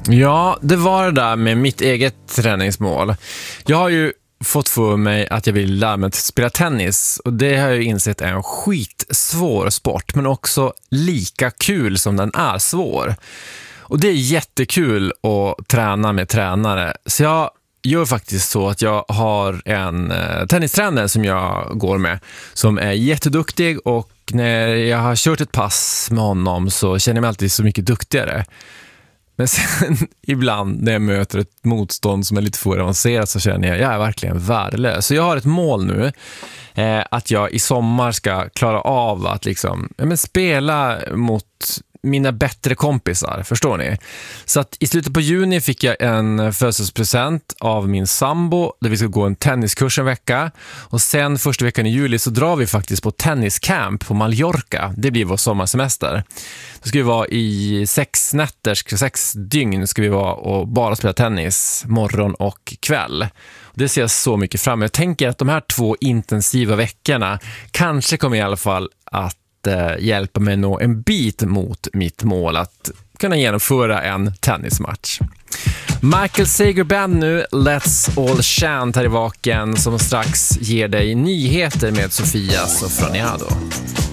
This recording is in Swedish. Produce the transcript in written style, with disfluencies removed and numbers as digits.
Ja, det var det där med mitt eget träningsmål. Jag har ju fått för mig att jag vill lära mig att spela tennis, och det har jag ju insett är en skitsvår sport, men också lika kul som den är svår. Och det är jättekul att träna med tränare. Så jag gör faktiskt så att jag har en tennistränare som jag går med, som är jätteduktig, och när jag har kört ett pass med honom så känner jag mig alltid så mycket duktigare. Men sen ibland när jag möter ett motstånd som är lite för avancerat så känner jag är verkligen värdelös. Så jag har ett mål nu, att jag i sommar ska klara av att liksom, spela mot mina bättre kompisar, förstår ni? Så att i slutet på juni fick jag en födelsedagspresent av min sambo där vi ska gå en tenniskurs en vecka, och sen första veckan i juli så drar vi faktiskt på tenniscamp på Mallorca. Det blir vår sommarsemester. Då ska vi vara i 6 dygn ska vi vara och bara spela tennis morgon och kväll. Det ser jag så mycket fram emot. Jag tänker att de här 2 intensiva veckorna kanske kommer i alla fall att hjälpa mig nå en bit mot mitt mål att kunna genomföra en tennismatch. Michael Sager Band nu, Let's All Chant här i Vaken, som strax ger dig nyheter med Sofia Sofroniado.